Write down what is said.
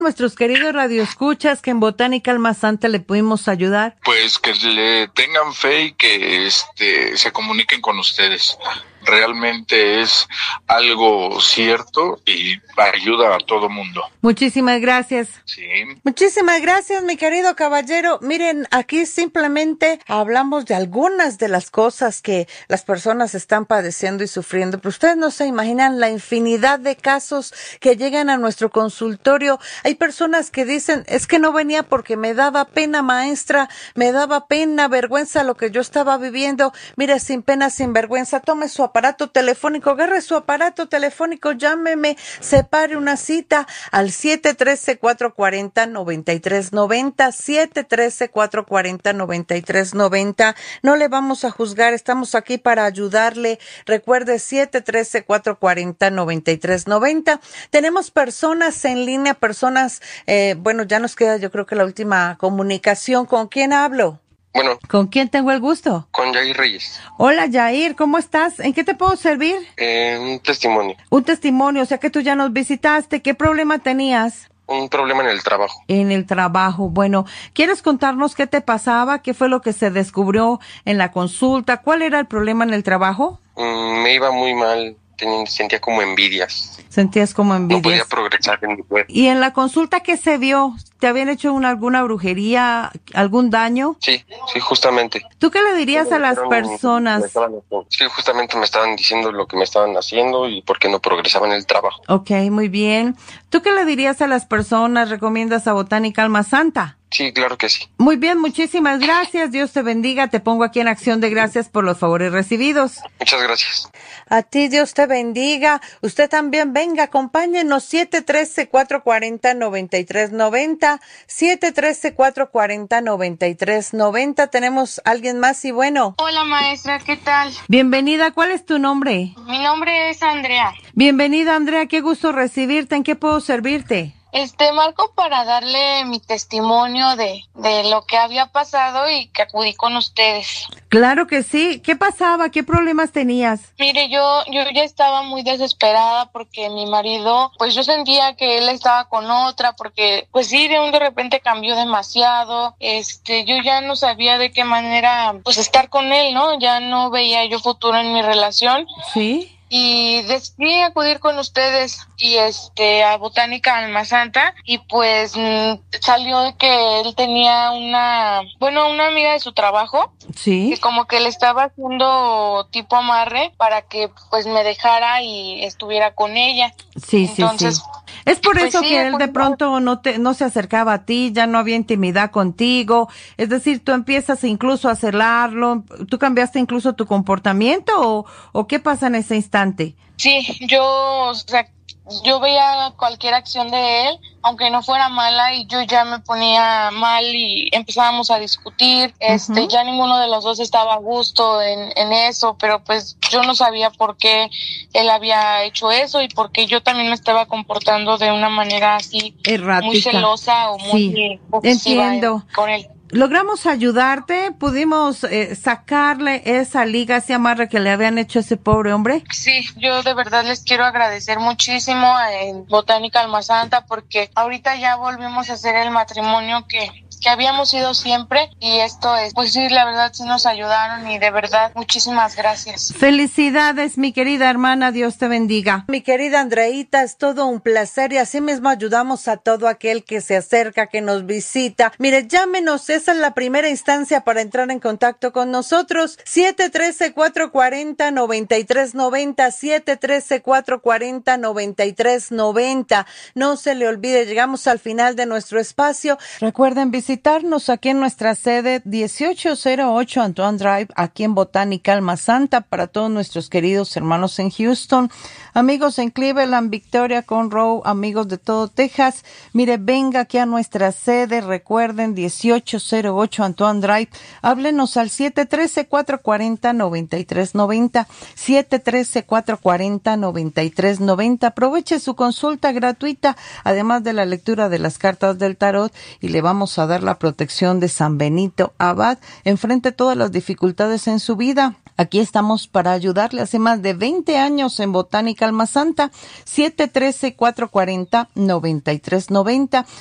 Nuestros queridos radioescuchas que en Botánica Almazanta le pudimos ayudar. Pues que le tengan fe y que se comuniquen con ustedes. Realmente es algo cierto y ayuda a todo mundo. Muchísimas gracias. Sí. Muchísimas gracias, mi querido caballero. Miren, aquí simplemente hablamos de algunas de las cosas que las personas están padeciendo y sufriendo, pero ustedes no se imaginan la infinidad de casos que llegan a nuestro consultorio. Hay personas que dicen, es que no venía porque me daba pena, maestra, me daba pena, vergüenza lo que yo estaba viviendo. Mire, sin pena, sin vergüenza, tome su aparato telefónico, agarre su aparato telefónico, llámeme, separe una cita al 713-440-9390, 713-440-9390. No le vamos a juzgar, estamos aquí para ayudarle. Recuerde, 713-440-9390. Tenemos personas en línea, personas, ya nos queda yo creo que la última comunicación. ¿Con quién hablo? Bueno. ¿Con quién tengo el gusto? Con Yair Reyes. Hola, Yair, ¿cómo estás? ¿En qué te puedo servir? Un testimonio. Un testimonio, o sea que tú ya nos visitaste. ¿Qué problema tenías? Un problema en el trabajo. En el trabajo. Bueno, ¿quieres contarnos qué te pasaba? ¿Qué fue lo que se descubrió en la consulta? ¿Cuál era el problema en el trabajo? Me iba muy mal. Sentía como envidias. Sentías como envidias. No podía progresar en mi cuerpo. ¿Y en la consulta qué se vio? ¿Te habían hecho alguna brujería, algún daño? Sí, justamente. ¿Tú qué le dirías a las personas? Sí, justamente me estaban diciendo lo que me estaban haciendo y por qué no progresaba en el trabajo. Ok, muy bien. ¿Tú qué le dirías a las personas? ¿Recomiendas a Botánica Almazanta? Sí, claro que sí. Muy bien, muchísimas gracias. Dios te bendiga. Te pongo aquí en acción de gracias por los favores recibidos. Muchas gracias. A ti, Dios te bendiga. Usted también venga, acompáñenos. 713-440-9390. 713-440-9390. Tenemos alguien más y bueno. Hola, maestra, ¿qué tal? Bienvenida. ¿Cuál es tu nombre? Mi nombre es Andrea. Bienvenida, Andrea. Qué gusto recibirte. ¿En qué puedo servirte? Marco para darle mi testimonio de lo que había pasado y que acudí con ustedes. Claro que sí. ¿Qué pasaba? ¿Qué problemas tenías? Mire, yo ya estaba muy desesperada porque mi marido, pues yo sentía que él estaba con otra porque, pues sí, de repente cambió demasiado. Yo ya no sabía de qué manera, pues estar con él, ¿no? Ya no veía yo futuro en mi relación. Sí. Y decidí acudir con ustedes y a Botánica Almazanta y pues salió de que él tenía una amiga de su trabajo. Sí. Que como que le estaba haciendo tipo amarre para que pues me dejara y estuviera con ella. Sí. Entonces, sí. Es por pues eso sí, que él de pronto no se acercaba a ti, ya no había intimidad contigo. Es decir, tú empiezas incluso a celarlo. ¿Tú cambiaste incluso tu comportamiento o qué pasa en ese instante? Sí, yo veía cualquier acción de él, aunque no fuera mala, y yo ya me ponía mal y empezábamos a discutir. Ya ninguno de los dos estaba a gusto en eso, pero pues yo no sabía por qué él había hecho eso y por qué yo también me estaba comportando de una manera así errática, muy celosa o muy entiendo con él. Logramos ayudarte, pudimos sacarle esa liga, ese amarre que le habían hecho a ese pobre hombre. Sí, yo de verdad les quiero agradecer muchísimo en Botánica Almazanta porque ahorita ya volvimos a hacer el matrimonio que habíamos ido siempre y esto es, pues sí, la verdad sí nos ayudaron y de verdad muchísimas gracias. Felicidades, mi querida hermana, Dios te bendiga. Mi querida Andreita, es todo un placer y así mismo ayudamos a todo aquel que se acerca, que nos visita. Mire, llámenos, esa es la primera instancia para entrar en contacto con nosotros. 713-440-9390, 713-440-9390. No se le olvide, llegamos al final de nuestro espacio. Recuerden visitarnos aquí en nuestra sede 1808 Antoine Drive, aquí en Botánica Almazanta, para todos nuestros queridos hermanos en Houston, amigos en Cleveland, Victoria, Conroe, amigos de todo Texas. Mire, venga aquí a nuestra sede, recuerden 1808 Antoine Drive, háblenos al 713-440-9390, 713-440-9390. Aproveche su consulta gratuita, además de la lectura de las cartas del tarot, y le vamos a dar la protección de San Benito Abad. Enfrente todas las dificultades en su vida. Aquí estamos para ayudarle. Hace más de 20 años en Botánica Alma Santa, 713-440-9390.